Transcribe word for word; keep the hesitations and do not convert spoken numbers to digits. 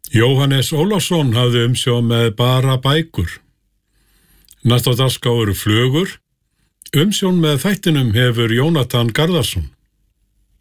Jóhannes Ólafsson hafði umsjón með bara bækur. Næst á dagskrá eru flugur. Umsjón með þættinum hefur Jónatan Garðarsson.